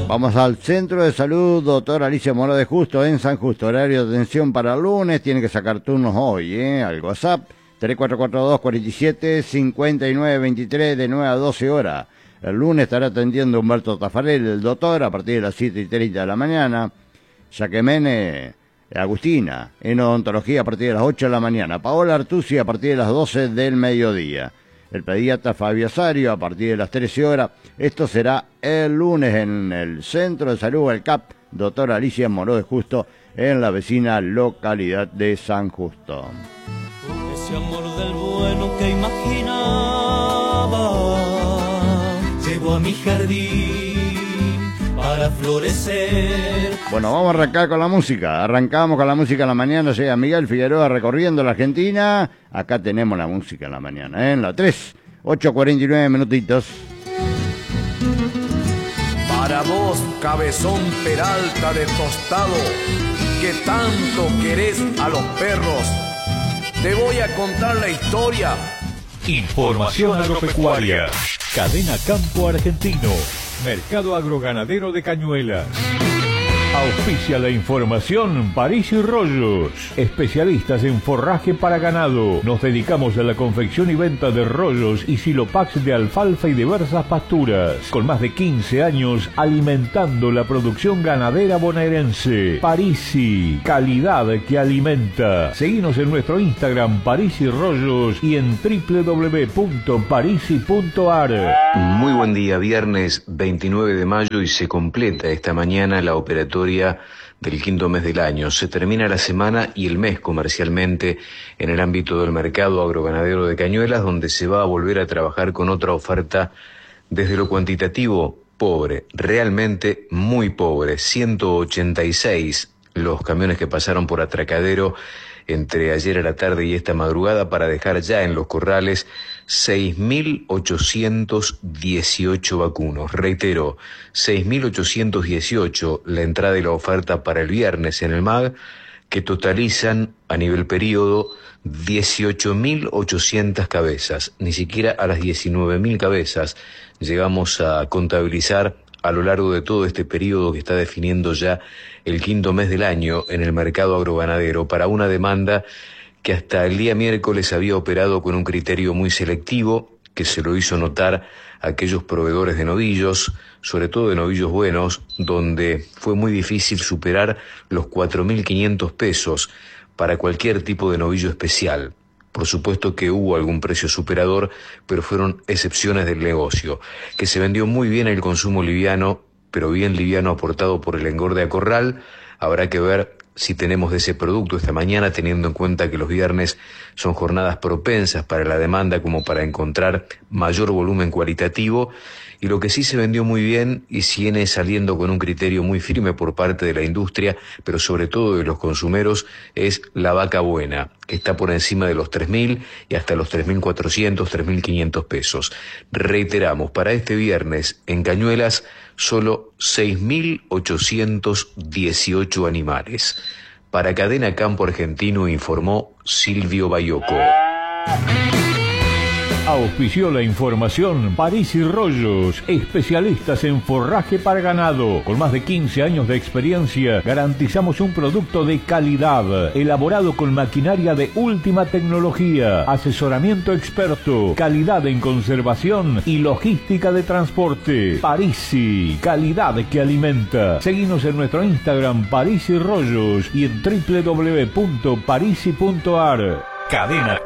Vamos al Centro de Salud Doctor Alicia Moró de Justo en San Justo. Horario de atención para el lunes. Tiene que sacar turnos hoy, al WhatsApp 3442-47-5923 de 9 a 12 horas. El lunes estará atendiendo Humberto Tafarel, el doctor, a partir de las 7:30 de la mañana. Jaquemene Agustina, en odontología, a partir de las 8 de la mañana. Paola Artusi, a partir de las 12 del mediodía. El pediatra Fabio Asario, a partir de las 13 horas. Esto será el lunes en el Centro de Salud, el CAP, doctora Alicia Moró de Justo, en la vecina localidad de San Justo. Ese amor del bueno que imaginaba llegó a mi jardín para florecer. Bueno, vamos a arrancar con la música. Arrancamos con la música en la mañana. Llega Miguel Figueroa recorriendo la Argentina. Acá tenemos la música en la mañana, en la 3, 8:49 minutitos. Para vos, cabezón Peralta de Tostado, que tanto querés a los perros, te voy a contar la historia. Información agropecuaria. Cadena Campo Argentino. Mercado Agroganadero de Cañuelas. Auspicia la información París y Rollos, especialistas en forraje para ganado. Nos dedicamos a la confección y venta de rollos y silopax de alfalfa y diversas pasturas. Con más de 15 años alimentando la producción ganadera bonaerense. Parisi, calidad que alimenta. Seguinos en nuestro Instagram París y Rollos y en www.parisi.ar. Muy buen día, viernes 29 de mayo y se completa esta mañana la operatoria del quinto mes del año. Se termina la semana y el mes comercialmente en el ámbito del mercado agroganadero de Cañuelas, donde se va a volver a trabajar con otra oferta desde lo cuantitativo pobre, realmente muy pobre. 186 los camiones que pasaron por atracadero entre ayer a la tarde y esta madrugada para dejar ya en los corrales 6.818 vacunos. Reitero, 6.818 la entrada y la oferta para el viernes en el MAG, que totalizan a nivel periodo 18.800 cabezas. Ni siquiera a las 19.000 cabezas llegamos a contabilizar a lo largo de todo este periodo que está definiendo ya el quinto mes del año en el mercado agroganadero, para una demanda que hasta el día miércoles había operado con un criterio muy selectivo, que se lo hizo notar a aquellos proveedores de novillos, sobre todo de novillos buenos, donde fue muy difícil superar los 4.500 pesos para cualquier tipo de novillo especial. Por supuesto que hubo algún precio superador, pero fueron excepciones del negocio. Que se vendió muy bien el consumo liviano, pero bien liviano aportado por el engorde a corral. Habrá que ver si tenemos de ese producto esta mañana, teniendo en cuenta que los viernes son jornadas propensas para la demanda como para encontrar mayor volumen cualitativo. Y lo que sí se vendió muy bien y viene saliendo con un criterio muy firme por parte de la industria, pero sobre todo de los consumeros, es la vaca buena, que está por encima de los 3.000 y hasta los 3.400, 3.500 pesos. Reiteramos, para este viernes en Cañuelas, solo 6.818 animales. Para Cadena Campo Argentino informó Silvio Bayoco. Auspició la información París y Rollos, especialistas en forraje para ganado. Con más de 15 años de experiencia, garantizamos un producto de calidad, elaborado con maquinaria de última tecnología, asesoramiento experto, calidad en conservación y logística de transporte. Parisi, calidad que alimenta. Seguinos en nuestro Instagram París y Rollos y en www.parisi.ar. Cadena